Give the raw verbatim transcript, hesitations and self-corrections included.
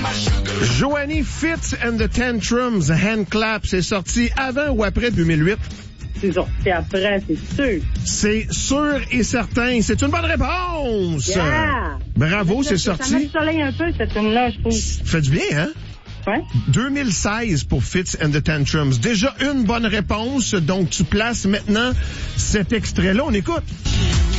Joanie Fitz and the Tantrums, Hand Clap, c'est sorti avant ou après deux mille huit? C'est sorti après, c'est sûr. C'est sûr et certain. C'est une bonne réponse. Yeah. Bravo, c'est ça, sorti. Ça met le soleil un peu, cette tune-là, je trouve. Ça fait du bien, hein? Ouais. deux mille seize pour Fitz and the Tantrums. Déjà une bonne réponse, donc tu places maintenant cet extrait-là. On écoute.